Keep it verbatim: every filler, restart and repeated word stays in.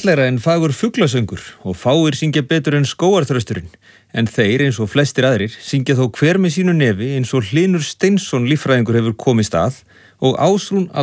fallegra en fagur fuglasöngur og fáir syngja betur en skógarþrösturinn, en þeir eins og flestir aðrir syngja þó hver með sínu nefi eins og Hlynur Steinsson líffræðingur hefur komist að og Ásrún